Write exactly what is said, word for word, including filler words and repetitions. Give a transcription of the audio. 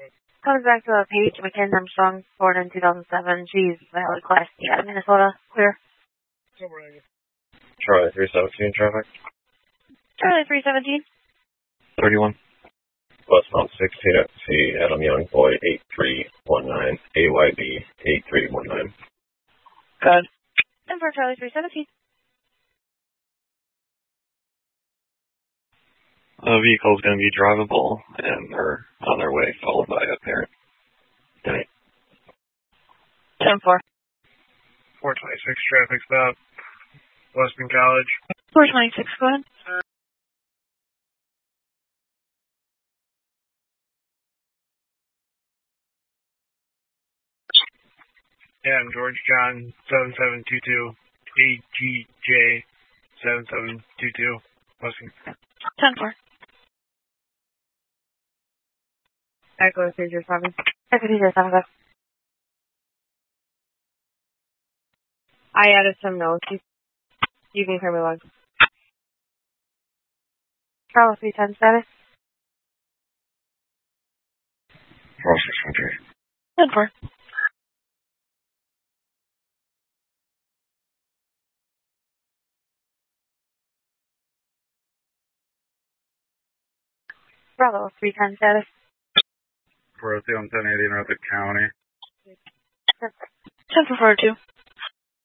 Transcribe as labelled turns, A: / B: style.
A: Comes back to a Paige McKinn Armstrong, born in two thousand seven. She's valid class D out of Minnesota. Clear.
B: Charlie three seventeen traffic.
A: Charlie three seventeen.
B: thirty-one. Westbound sixteen F C, Adam Young, boy eight three one nine, A Y B eight three one nine.
A: Good. And for Charlie three seventeen.
B: The vehicle's going to be drivable, and they're on their way, followed by a parent. Night.
A: ten four.
C: four twenty-six traffic stop, Western College.
A: four twenty-six, go ahead.
C: Yeah, I'm George John, seven seven two two, A G J, seven seven two two, Western.
A: ten four.
D: Echo three zero seven.
A: Echo three zero seven, go.
D: I added some notes. You, you can hear me well.
A: Charlie three ten status.
B: four six one three.
A: ten four. Bravo three ten status.
C: four oh two, I'm ten eighty in Rutherford County.
A: ten four four two.